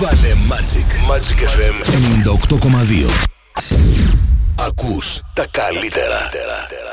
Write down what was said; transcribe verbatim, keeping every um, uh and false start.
Βάλε Magic. Magic εφ εμ ενενήντα οκτώ κόμμα δύο. Ακούς τα καλύτερα.